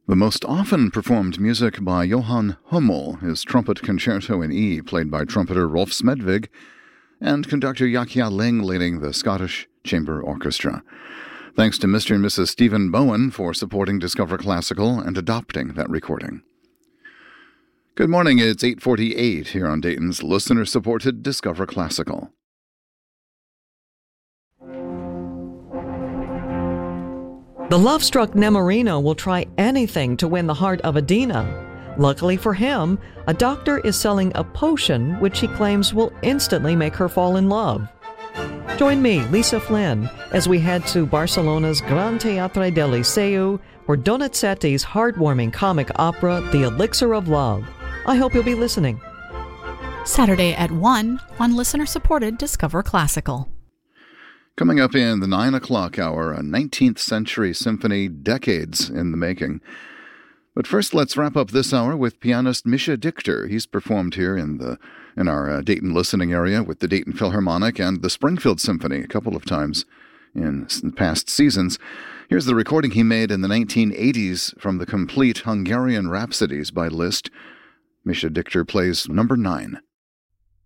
The most often performed music by Johann Hummel is Trumpet Concerto in E, played by trumpeter Rolf Smedvig, and conductor Yahya Ling leading the Scottish Chamber Orchestra. Thanks to Mr. and Mrs. Stephen Bowen for supporting Discover Classical and adopting that recording. Good morning, it's 8:48 here on Dayton's listener-supported Discover Classical. The love-struck Nemorino will try anything to win the heart of Adina. Luckily for him, a doctor is selling a potion which he claims will instantly make her fall in love. Join me, Lisa Flynn, as we head to Barcelona's Gran Teatre del Liceu for Donizetti's heartwarming comic opera, The Elixir of Love. I hope you'll be listening. Saturday at 1 on listener-supported Discover Classical. Coming up in the 9 o'clock hour, a 19th century symphony decades in the making. But first, let's wrap up this hour with pianist Misha Dichter. He's performed here in our Dayton listening area with the Dayton Philharmonic and the Springfield Symphony a couple of times in past seasons. Here's the recording he made in the 1980s from the complete Hungarian Rhapsodies by Liszt. Misha Dichter plays number 9.